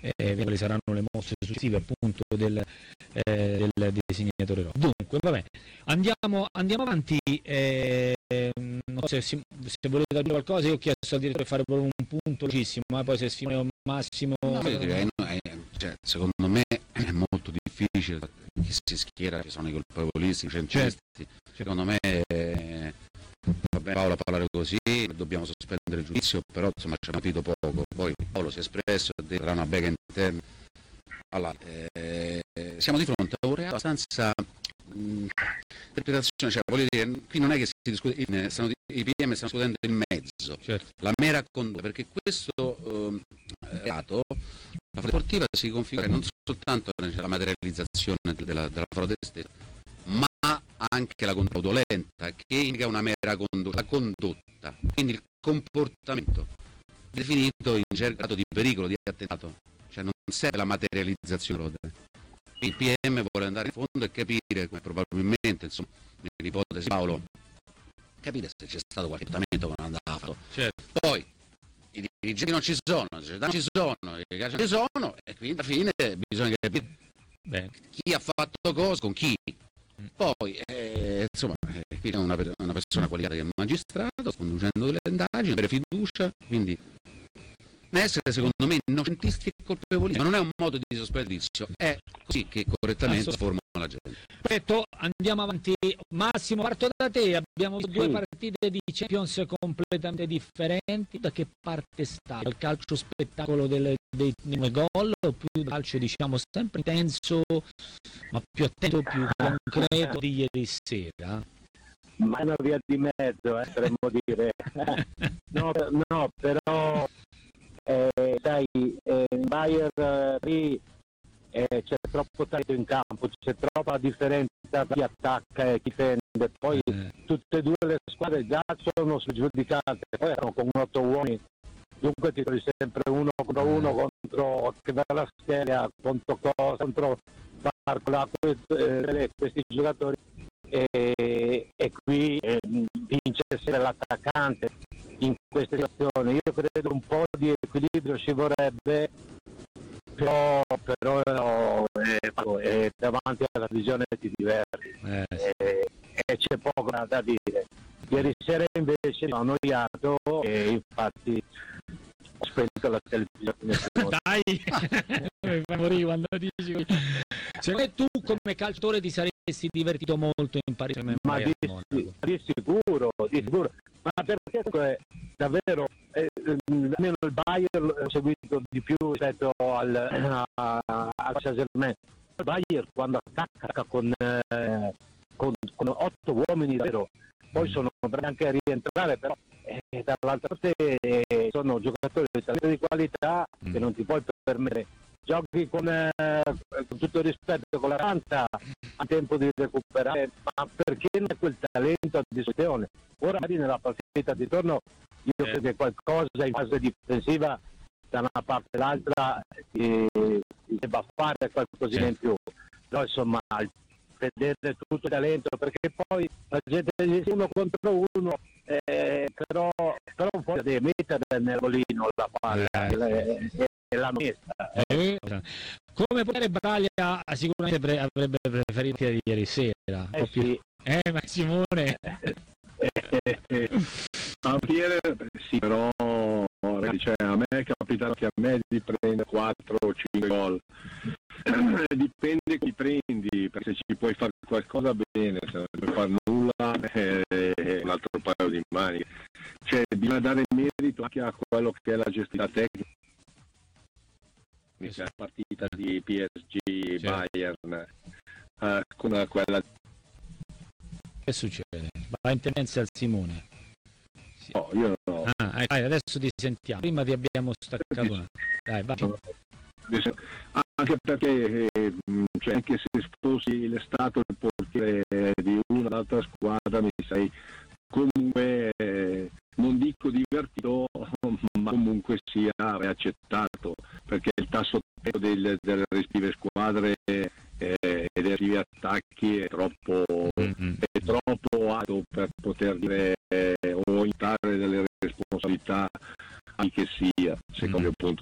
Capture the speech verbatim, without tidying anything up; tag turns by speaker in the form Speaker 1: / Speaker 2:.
Speaker 1: eh, quali saranno le mosse successive appunto del, eh, del disegnatore Rob. Dunque, vabbè, andiamo, andiamo avanti. Eh, non so se, se volete dire qualcosa, io ho chiesto al direttore di fare proprio un punto velocissimo, ma poi se Simone o Massimo...
Speaker 2: No, io direi, no, eh, cioè, secondo me è molto difficile chi si schiera, che sono i colpevolissimi, centristi, certo. Secondo me eh, va bene Paolo a parlare così, dobbiamo sospendere il giudizio, però insomma ci ha capito poco, poi Paolo si è espresso, darà una bega interna. Allora, eh, siamo di fronte a un reato abbastanza mh, interpretazione, cioè voglio dire, qui non è che si discute, in, stanno, i P M stanno discutendo il mezzo, certo. La mera condotta, perché questo eh, reato, la frode sportiva si configura non soltanto nella materializzazione della, della frode stessa, ma anche la condotta fraudolenta, che indica una mera condotta, la condotta, quindi il comportamento definito in certo grado di pericolo, di attentato, cioè non serve la materializzazione. Il P M vuole andare in fondo e capire, come probabilmente, insomma, nell'ipotesi Paolo, capire se c'è stato qualche trattamento che non andava fatto. Certo. Poi i dirigenti non ci sono, le società non ci sono, i casi non ci sono, e quindi alla fine bisogna capire Beh. chi ha fatto cosa con chi. Poi, eh, insomma, eh, qui è una, una persona qualificata che è un magistrato, sta conducendo delle indagini, avere fiducia, quindi essere secondo me innocentisti e colpevoli, ma non è un modo di sospendizio, è così che correttamente si forma la gente.
Speaker 1: Perfetto, andiamo avanti. Massimo, parto da te, abbiamo sì. due partite di Champions completamente differenti, da che parte stai? Il calcio spettacolo delle, dei nove gol o più il calcio diciamo sempre intenso, ma più attento, più concreto di ieri sera?
Speaker 3: Ma è una via di mezzo, eh, potremmo dire. no, no, però eh, dai, eh, in Bayern lì eh, c'è troppo talento in campo, c'è troppa differenza tra chi attacca e chi difende, poi eh. tutte e due le squadre già sono spregiudicate, poi erano con otto uomini, dunque ti trovi sempre uno contro uno, contro che va la scheda, contro cosa, contro Barcola, eh, questi giocatori, e, e qui eh, vince sempre l'attaccante in queste situazioni. Io credo un po' di equilibrio ci vorrebbe, però, però eh, eh, davanti alla visione ti diverti eh. eh, e c'è poco da dire. Ieri sera invece mi ho annoiato e infatti ho spento la televisione.
Speaker 1: Dai, morivo quando dici così. Secondo me tu come calciatore ti saresti divertito molto in Paris?
Speaker 3: Ma di, di, di sicuro, di sicuro. Ma perché davvero eh, almeno il Bayern l'ho seguito di più rispetto al, a, al Saint-Germain. Il Bayern quando attacca con, eh, con, con otto uomini davvero, poi sono bravi anche a rientrare, però eh, dall'altra parte eh, sono giocatori di qualità che non ti puoi permettere. Giochi con, eh, con tutto il rispetto con l'Atalanta a tempo di recuperare, ma perché non è quel talento a disposizione? Ora nella partita di torno io credo che qualcosa in fase difensiva da una parte e l'altra eh, debba fare qualcosina in più, però insomma vedere tutto il talento, perché poi la gente dice uno contro uno, eh, però, però un po' deve mettere nel bolino la palla eh, eh, e la messa.
Speaker 1: Eh. Come potere battaglia sicuramente pre- avrebbe preferito ieri sera.
Speaker 3: Eh, sì.
Speaker 1: eh ma Simone
Speaker 4: a Piere sì, però cioè, a me è capitato che a me di prendere quattro o cinque gol. Dipende chi prendi, perché se ci puoi fare qualcosa bene, se non puoi fare nulla è un altro paio di maniche. Cioè bisogna dare merito anche a quello che è la gestione tecnica. La partita di P S G certo. Bayern uh, con quella.
Speaker 1: Che succede? Va in tendenza al Simone.
Speaker 4: Sì. No, io no.
Speaker 1: Ah, adesso ti sentiamo. Prima ti abbiamo staccato una. Dai, vai.
Speaker 4: Anche perché eh, cioè, anche se fossi stato il portiere di una o l'altra squadra mi sarei comunque eh, non dico divertito, ma comunque sia accettato, perché il tasso del, delle rispettive squadre eh, e dei rispettivi attacchi è troppo, mm-hmm. è troppo alto per poter dire eh, o evitare delle responsabilità, anche sia, secondo mm-hmm. il punto